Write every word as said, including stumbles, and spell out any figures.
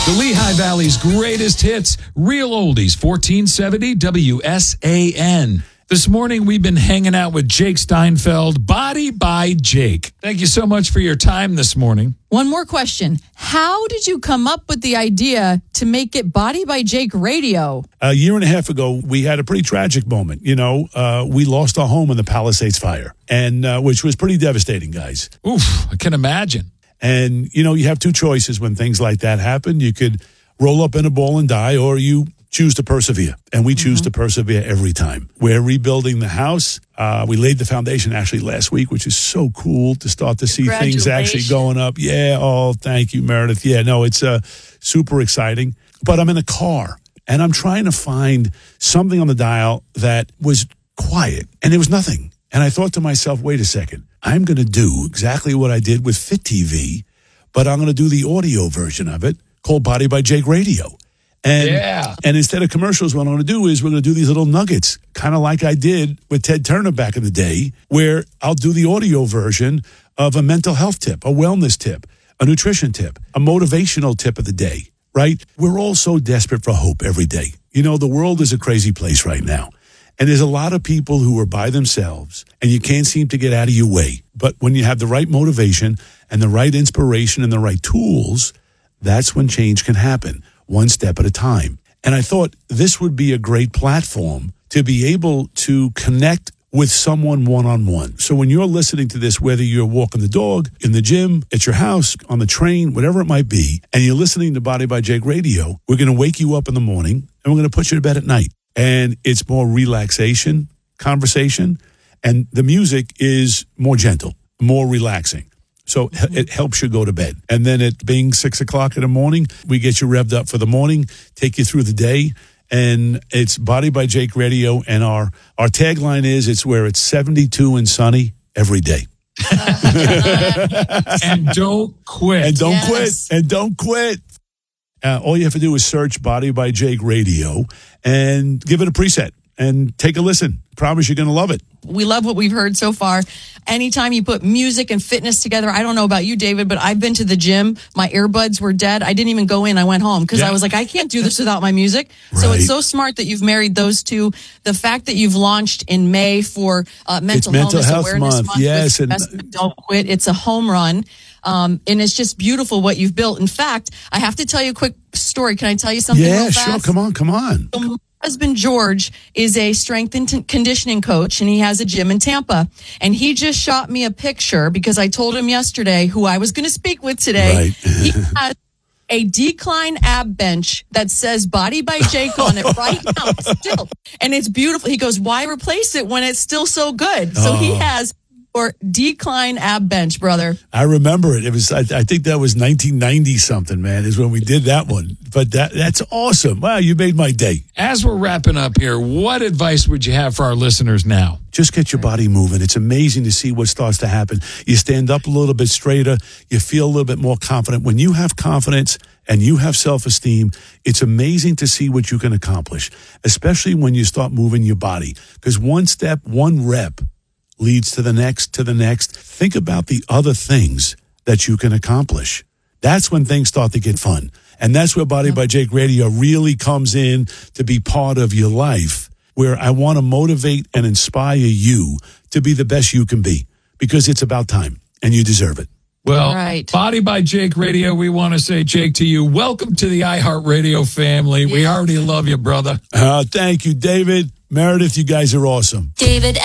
The Lehigh Valley's greatest hits, real oldies, fourteen seventy W S A N. This morning, we've been hanging out with Jake Steinfeld, Body by Jake. Thank you so much for your time this morning. One more question. How did you come up with the idea to make it Body by Jake Radio? A year and a half ago, we had a pretty tragic moment. You know, uh, we lost our home in the Palisades fire, and uh, which was pretty devastating, guys. Oof, I can imagine. And, you know, you have two choices when things like that happen. You could roll up in a ball and die, or you choose to persevere. And we choose mm-hmm. to persevere every time. We're rebuilding the house. Uh, we laid the foundation actually last week, which is so cool to start to see things actually going up. Yeah. Oh, thank you, Meredith. Yeah, no, it's uh, super exciting. But I'm in a car and I'm trying to find something on the dial that was quiet, and it was nothing. And I thought to myself, wait a second. I'm going to do exactly what I did with Fit T V, but I'm going to do the audio version of it called Body by Jake Radio. And, yeah. and instead of commercials, what I'm going to do is we're going to do these little nuggets, kind of like I did with Ted Turner back in the day, where I'll do the audio version of a mental health tip, a wellness tip, a nutrition tip, a motivational tip of the day, right? We're all so desperate for hope every day. You know, the world is a crazy place right now. And there's a lot of people who are by themselves and you can't seem to get out of your way. But when you have the right motivation and the right inspiration and the right tools, that's when change can happen, one step at a time. And I thought this would be a great platform to be able to connect with someone one-on-one. So when you're listening to this, whether you're walking the dog, in the gym, at your house, on the train, whatever it might be, and you're listening to Body by Jake Radio, we're going to wake you up in the morning and we're going to put you to bed at night. And it's more relaxation, conversation, and the music is more gentle, more relaxing. So mm-hmm. it helps you go to bed. And then it being six o'clock in the morning, we get you revved up for the morning, take you through the day. And it's Body by Jake Radio. And our, our tagline is, it's where it's seventy-two and sunny every day. And don't quit. And don't yes. quit. And don't quit. Uh, all you have to do is search Body by Jake Radio and give it a preset and take a listen. Promise you're going to love it. We love what we've heard so far. Anytime you put music and fitness together, I don't know about you, David, but I've been to the gym. My earbuds were dead. I didn't even go in. I went home because yeah. I was like, I can't do this without my music. Right. So it's so smart that you've married those two. The fact that you've launched in May for uh, Mental, mental Wellness Health Awareness Month. Month. Yes, and Don't Quit. It's a home run. Um, and it's just beautiful what you've built. In fact, I have to tell you a quick story. Can I tell you something yeah, real fast? sure. Come on, come on. So my husband, George, is a strength and t- conditioning coach, and he has a gym in Tampa. And he just shot me a picture because I told him yesterday who I was going to speak with today. Right. He has a decline ab bench that says Body by Jake on it right now still. And it's beautiful. He goes, why replace it when it's still so good? So oh. he has or decline ab bench, brother. I remember it. It was, I, I think that was nineteen ninety something, man, is when we did that one. But that that's awesome. Wow, you made my day. As we're wrapping up here, what advice would you have for our listeners now? Just get your body moving. It's amazing to see what starts to happen. You stand up a little bit straighter. You feel a little bit more confident. When you have confidence and you have self-esteem, it's amazing to see what you can accomplish, especially when you start moving your body. Because one step, one rep leads to the next, to the next. Think about the other things that you can accomplish. That's when things start to get fun. And that's where Body by Jake Radio really comes in to be part of your life, where I want to motivate and inspire you to be the best you can be, because it's about time and you deserve it. Well, right. Body by Jake Radio, we want to say, Jake, to you, welcome to the iHeartRadio family. Yeah. We already love you, brother. Uh, thank you, David. Meredith, you guys are awesome. David